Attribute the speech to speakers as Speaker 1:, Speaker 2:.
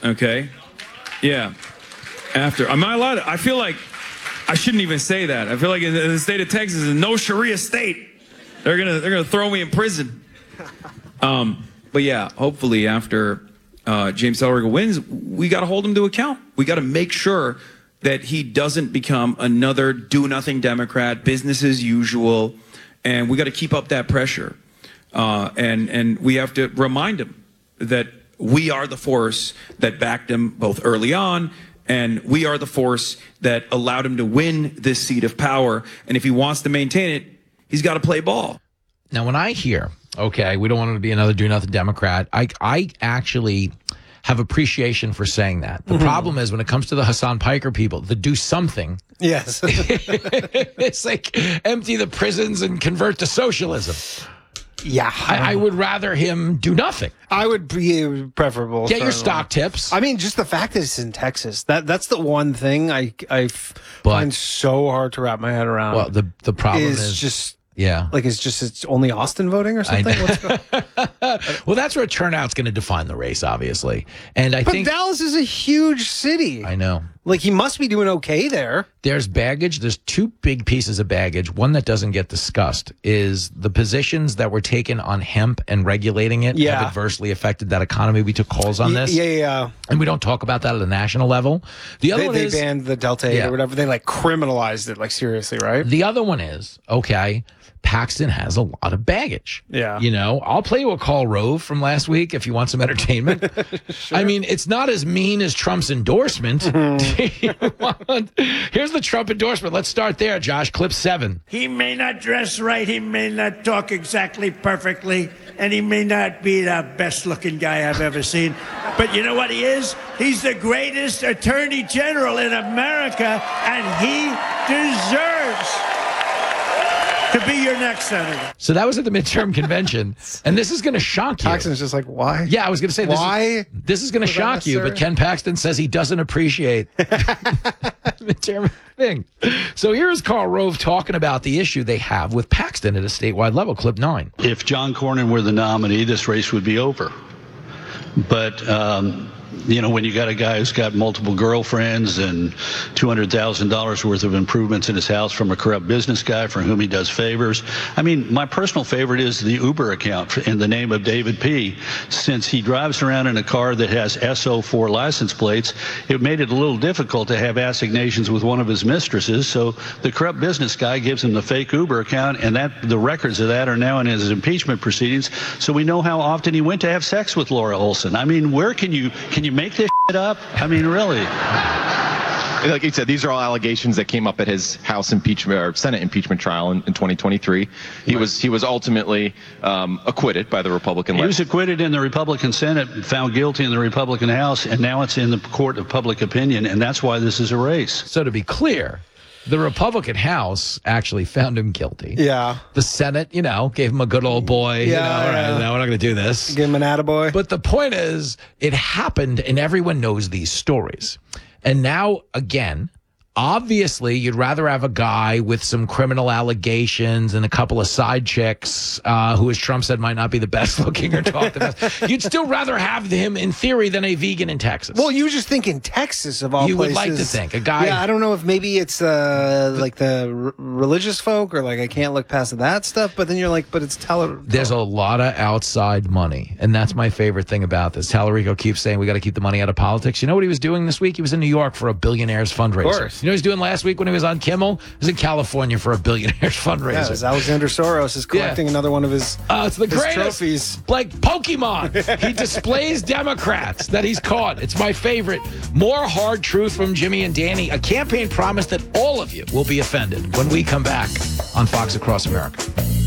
Speaker 1: Okay? Yeah. After. Am I allowed to? I feel like I shouldn't even say that. I feel like in the state of Texas is no Sharia state. They're gonna throw me in prison. But yeah, hopefully after James Talerico wins, we got to hold him to account. We got to make sure that he doesn't become another do-nothing Democrat, business as usual, and we got to keep up that pressure. And we have to remind him that we are the force that backed him both early on, and we are the force that allowed him to win this seat of power. And if he wants to maintain it, he's got to play ball.
Speaker 2: Now, when I hear, okay, we don't want him to be another do-nothing Democrat, I actually have appreciation for saying that. The problem is when it comes to the Hassan Piker people, the do something.
Speaker 3: Yes.
Speaker 2: It's like empty the prisons and convert to socialism.
Speaker 3: Yeah.
Speaker 2: I would rather him do nothing.
Speaker 3: I would be preferable.
Speaker 2: Get your stock tips.
Speaker 3: I mean, just the fact that it's in Texas, that's the one thing I find so hard to wrap my head around.
Speaker 2: Well, the problem is
Speaker 3: just...
Speaker 2: Yeah.
Speaker 3: Like it's only Austin voting or something?
Speaker 2: Well, that's where turnout's going to define the race, obviously. And I think
Speaker 3: Dallas is a huge city.
Speaker 2: I know.
Speaker 3: Like, he must be doing okay there.
Speaker 2: There's baggage. There's two big pieces of baggage. One that doesn't get discussed is the positions that were taken on hemp and regulating it have adversely affected that economy. We took calls on this.
Speaker 3: Yeah.
Speaker 2: And we don't talk about that at a national level. The other one is
Speaker 3: they banned the Delta 8 or whatever. They like criminalized it, like seriously, right?
Speaker 2: The other one is, okay, Paxton has a lot of baggage.
Speaker 3: Yeah.
Speaker 2: You know, I'll play you a Karl Rove from last week if you want some entertainment. Sure. I mean, it's not as mean as Trump's endorsement. Here's the Trump endorsement. Let's start there, Josh. Clip 7.
Speaker 4: He may not dress right. He may not talk exactly perfectly. And he may not be the best-looking guy I've ever seen. But you know what he is? He's the greatest attorney general in America, and he deserves to be your next senator.
Speaker 2: So that was at the midterm convention, and this is going to shock you.
Speaker 3: Paxton's just like, why?
Speaker 2: Yeah, I was going to say,
Speaker 3: why?
Speaker 2: This is going to shock you, but Ken Paxton says he doesn't appreciate midterm thing. So here's Karl Rove talking about the issue they have with Paxton at a statewide level. Clip 9.
Speaker 5: If John Cornyn were the nominee, this race would be over. But you know, when you got a guy who's got multiple girlfriends and $200,000 worth of improvements in his house from a corrupt business guy for whom he does favors. I mean, my personal favorite is the Uber account in the name of David P. Since he drives around in a car that has SO4 license plates, it made it a little difficult to have assignations with one of his mistresses. So the corrupt business guy gives him the fake Uber account, and the records of that are now in his impeachment proceedings. So we know how often he went to have sex with Laura Olson. I mean, where can you make this shit up? I mean, really.
Speaker 6: Like you said, these are all allegations that came up at his House impeachment or Senate impeachment trial in 2023. He was ultimately acquitted by the Republican.
Speaker 5: He was acquitted in the Republican Senate, found guilty in the Republican House, and now it's in the court of public opinion, and that's why this is a race.
Speaker 2: So to be clear, the Republican House actually found him guilty.
Speaker 3: Yeah.
Speaker 2: The Senate, you know, gave him a good old boy.
Speaker 3: Yeah.
Speaker 2: All right, no, we're not going to do this.
Speaker 3: Give him an attaboy.
Speaker 2: But the point is, it happened, and everyone knows these stories. And now, again, obviously, you'd rather have a guy with some criminal allegations and a couple of side chicks who, as Trump said, might not be the best looking or talk the best. You'd still rather have him, in theory, than a vegan in Texas.
Speaker 3: Well, you just think in Texas, of all
Speaker 2: places. You would like to think. A guy.
Speaker 3: Yeah, I don't know if maybe it's like the religious folk or like I can't look past that stuff, but then you're like, but it's
Speaker 2: There's a lot of outside money, and that's my favorite thing about this. Talerico keeps saying we got to keep the money out of politics. You know what he was doing this week? He was in New York for a billionaires fundraiser.
Speaker 3: Of course.
Speaker 2: You know what he was doing last week when he was on Kimmel? He was in California for a billionaires fundraiser.
Speaker 3: Yeah, it was Alexander Soros is collecting another one of his,
Speaker 2: it's the
Speaker 3: his
Speaker 2: greatest
Speaker 3: trophies.
Speaker 2: Like Pokemon. He displays Democrats that he's caught. It's my favorite. More hard truth from Jimmy and Danny. A campaign promise that all of you will be offended when we come back on Fox Across America.